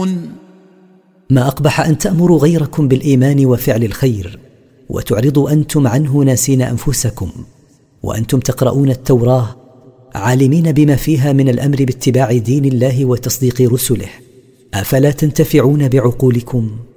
تعلمون. ما أقبح أن تأمروا غيركم بالإيمان وفعل الخير وتعرضوا أنتم عنه ناسين أنفسكم، وأنتم تقرؤون التوراة عالمين بما فيها من الأمر باتباع دين الله وتصديق رسله. أفلا تنتفعون بعقولكم؟